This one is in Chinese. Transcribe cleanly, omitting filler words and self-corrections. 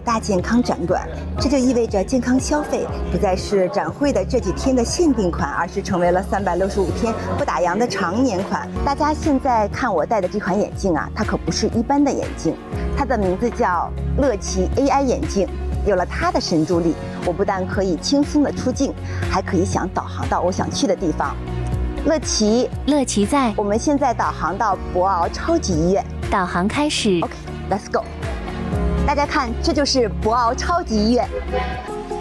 大健康展馆，这就意味着健康消费不再是展会的这几天的限定款，而是成为了365天不打烊的常年款。大家现在看我戴的这款眼镜啊，它可不是一般的眼镜，它的名字叫乐奇 AI 眼镜。有了它的神助力，我不但可以轻松的出镜，还可以想导航到我想去的地方。乐奇在，我们现在导航到博鳌超级医院， 导航开始。 OK，Let's go。大家看，这就是博鳌超级医院。